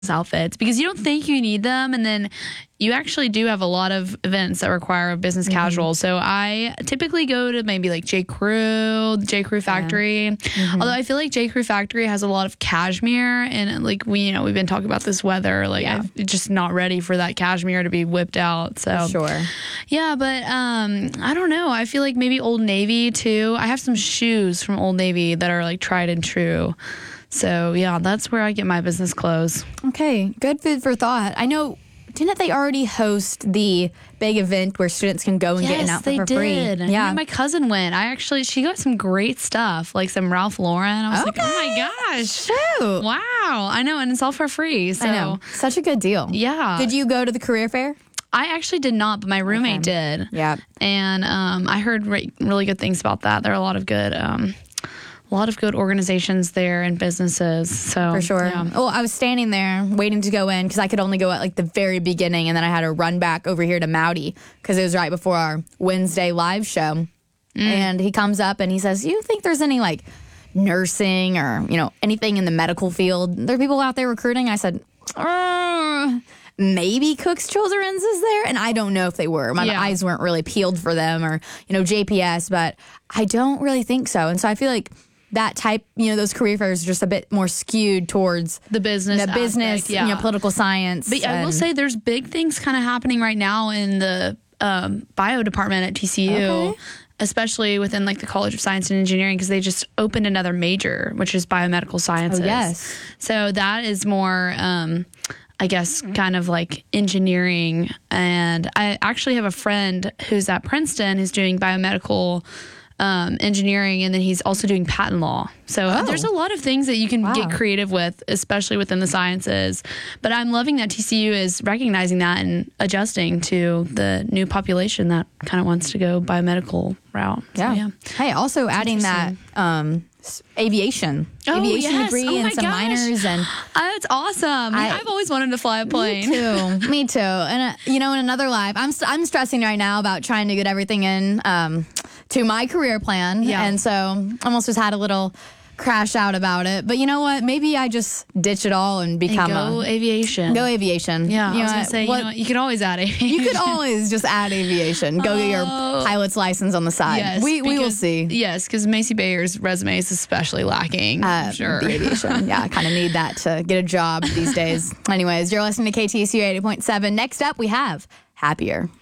outfits because you don't think you need them, and then you actually do have a lot of events that require business casual. So I typically go to maybe like J. Crew Factory. Although I feel like J. Crew Factory has a lot of cashmere, and like we've been talking about this weather. Like I'm just not ready for that cashmere to be whipped out. So sure. Yeah, but I don't know. I feel like maybe Old Navy too. I have some shoes from Old Navy that are like tried and true. So, yeah, that's where I get my business clothes. Okay, good food for thought. I know, didn't they already host the big event where students can go and get an outfit for free? Yes, they did. Yeah, my cousin went. She got some great stuff, like some Ralph Lauren. I was like, oh my gosh. Shoot. Wow. I know, and it's all for free. So. I know. Such a good deal. Yeah. Did you go to the career fair? I actually did not, but my roommate did. Yeah. And I heard really good things about that. There are a lot of good organizations there and businesses. So for sure. Yeah. Well, I was standing there waiting to go in because I could only go at like the very beginning, and then I had to run back over here to Mowdy because it was right before our Wednesday live show. And he comes up and he says, "You think there's any like nursing or anything in the medical field? There are people out there recruiting?" I said, maybe Cook's Children's is there, and I don't know if they were. My eyes weren't really peeled for them, or JPS, but I don't really think so. And so I feel like that type, those career fairs are just a bit more skewed towards the business, political science. But I will say there's big things kind of happening right now in the bio department at TCU, especially within like the College of Science and Engineering, because they just opened another major, which is biomedical sciences. Oh, yes. So that is more, I guess, kind of like engineering. And I actually have a friend who's at Princeton who's doing biomedical engineering, and then he's also doing patent law. So there's a lot of things that you can get creative with, especially within the sciences. But I'm loving that TCU is recognizing that and adjusting to the new population that kind of wants to go biomedical route. So, yeah. Hey, also adding that aviation degree and some minors, and that's awesome. I've always wanted to fly a plane. Me too. And in another life, I'm stressing right now about trying to get everything in to my career plan, and so almost just had a little crash out about it. But you know what? Maybe I just ditch it all and become aviation. Go aviation. Yeah, I was gonna say, you can always add aviation. You could always just add aviation. Go get your pilot's license on the side. Yes, we will see. Yes, because Macy Bayer's resume is especially lacking. Sure. The aviation. Yeah, I kind of need that to get a job these days. Anyways, you're listening to KTSU 80.7. Next up, we have Happier.